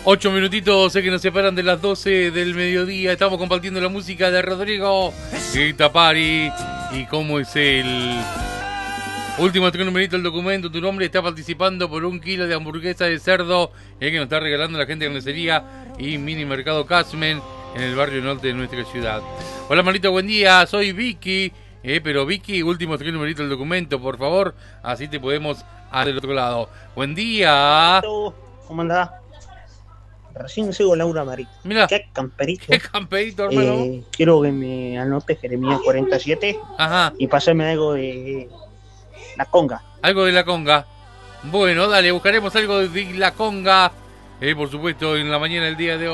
8 minutitos, sé que nos separan de las 12 del mediodía. Estamos compartiendo la música de Rodrigo Tapari. ¿Y cómo es el último numerito del documento? Tu nombre está participando por 1 kilo de hamburguesa de cerdo que nos está regalando la gente de carnicería y mini mercado Casmen en el barrio norte de nuestra ciudad. Hola, Marito, buen día. Soy Vicky. Pero Vicky, último numerito del documento, por favor. Así te podemos al del otro lado. Buen día. ¿Cómo andás? Recién sigo Laura Marito. Mira, qué camperito. Qué camperito, hermano. Quiero que me anotes Jeremías 47. Ajá. Y pasarme algo de la conga. Algo de la conga. Bueno, dale, buscaremos algo de la conga. Por supuesto, en la mañana del día de hoy.